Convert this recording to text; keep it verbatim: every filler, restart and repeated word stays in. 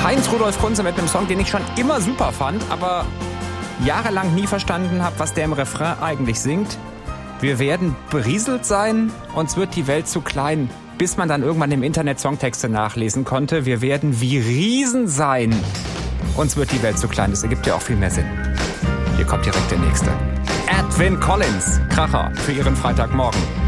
Heinz-Rudolf Kunze mit einem Song, den ich schon immer super fand, aber jahrelang nie verstanden habe, was der im Refrain eigentlich singt. Wir werden berieselt sein, uns wird die Welt zu klein, bis man dann irgendwann im Internet Songtexte nachlesen konnte. Wir werden wie Riesen sein, uns wird die Welt zu klein. Das ergibt ja auch viel mehr Sinn. Hier kommt direkt der nächste. Edwyn Collins, Kracher für Ihren Freitagmorgen.